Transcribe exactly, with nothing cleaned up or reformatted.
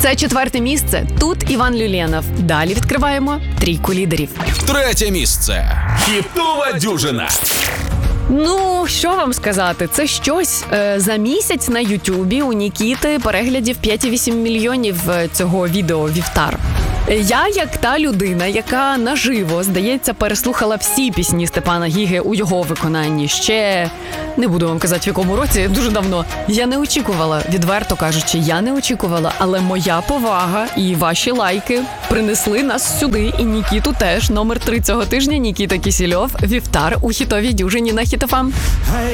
Це четверте місце. Тут Іван Люленов. Далі відкриваємо трійку лідерів. Третє місце. Хітова дюжина. Ну, що вам сказати, це щось. Е, за місяць на Ютубі у Нікіти переглядів п'ять цілих вісім мільйонів цього відео «Вівтар». Я, як та людина, яка наживо, здається, переслухала всі пісні Степана Гіги у його виконанні ще, не буду вам казати в якому році, дуже давно, я не очікувала, відверто кажучи, я не очікувала, але моя повага і ваші лайки принесли нас сюди, і Нікіту теж. Номер три цього тижня Нікіта Кісільов, «Вівтар» у хітовій дюжині на Хіт еф ем.